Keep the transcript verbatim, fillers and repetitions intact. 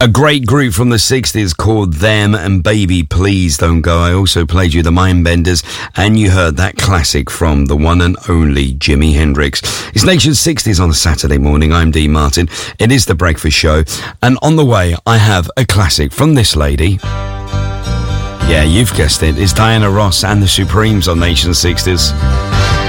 A great group from the sixties called Them and Baby Please Don't Go. I also played you the Mindbenders, and you heard that classic from the one and only Jimi Hendrix. It's Nation sixties on a Saturday morning. I'm Dean Martin. It is The Breakfast Show, and on the way I have a classic from this lady. Yeah, you've guessed it. It's Diana Ross and the Supremes on Nation sixties.